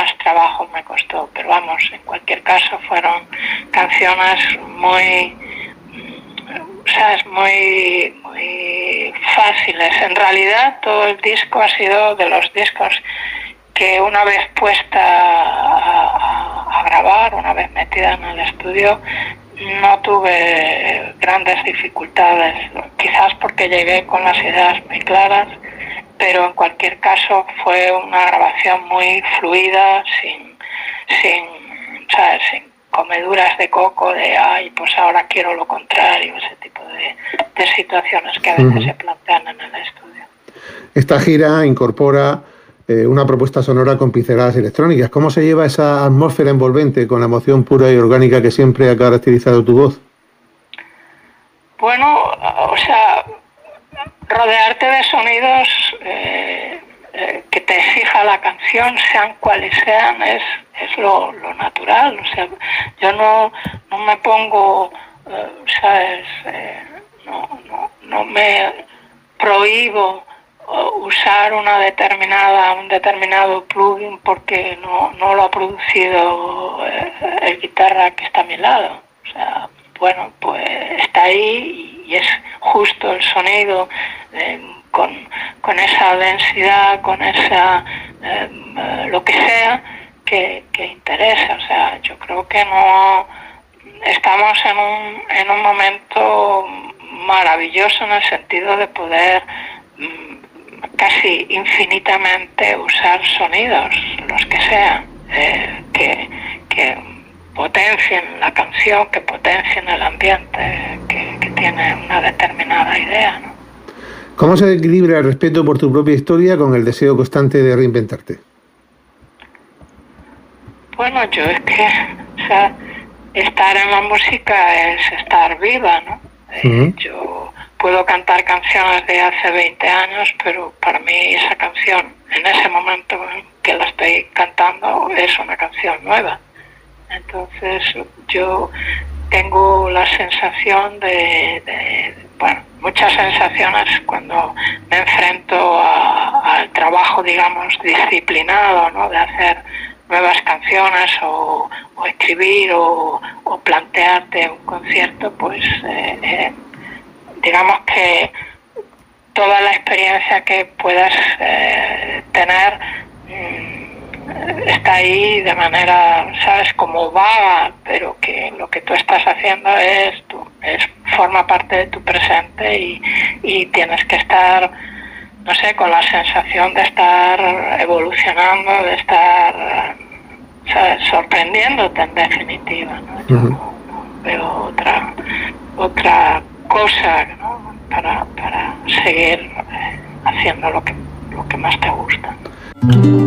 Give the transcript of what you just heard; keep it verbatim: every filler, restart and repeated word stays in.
más trabajo me costó, pero vamos, en cualquier caso fueron canciones muy, sabes, muy, muy fáciles. En realidad todo el disco ha sido de los discos que una vez puesta a, a, a grabar, una vez metida en el estudio, no tuve grandes dificultades, quizás porque llegué con las ideas muy claras, pero en cualquier caso fue una grabación muy fluida, sin, sin, ¿sabes? sin comeduras de coco, de ay, pues ahora quiero lo contrario, ese tipo de, de situaciones que a veces uh-huh. se plantean en el estudio. Esta gira incorpora eh, una propuesta sonora con pinceladas electrónicas. ¿Cómo se lleva esa atmósfera envolvente con la emoción pura y orgánica que siempre ha caracterizado tu voz? Bueno, o sea, rodearte de sonidos eh, eh, que te exija la canción, sean cuales sean, es, es lo, lo natural. O sea, yo no, no me pongo, eh, ¿sabes? Eh, no, no, no me prohíbo usar una determinada, un determinado plugin porque no, no lo ha producido el guitarra que está a mi lado. O sea, bueno, pues está ahí y es justo el sonido eh, con, con esa densidad, con esa eh, lo que sea que, que interesa. O sea, yo creo que no estamos en un, en un momento maravilloso en el sentido de poder casi infinitamente usar sonidos, los que sean, eh, que, que potencien la canción, que potencien el ambiente, que, que tiene una determinada idea, ¿no? ¿Cómo se equilibra el respeto por tu propia historia con el deseo constante de reinventarte? Bueno, yo es que, o sea, estar en la música es estar viva, ¿no? Uh-huh. Eh, yo puedo cantar canciones de hace veinte años, pero para mí esa canción, en ese momento en que la estoy cantando, es una canción nueva. Entonces yo tengo la sensación de, de bueno, muchas sensaciones cuando me enfrento a, al trabajo, digamos, disciplinado, ¿no? De hacer nuevas canciones o, o escribir o, o plantearte un concierto, pues eh, eh, digamos que toda la experiencia que puedas eh, tener mmm, está ahí de manera, sabes, como vaga, pero que lo que tú estás haciendo es, tu, es forma parte de tu presente y, y tienes que estar, no sé, con la sensación de estar evolucionando, de estar, ¿sabes?, sorprendiéndote en definitiva, ¿no? Yo uh-huh. no, no veo otra otra cosa, ¿no?, para, para seguir haciendo lo que, lo que más te gusta.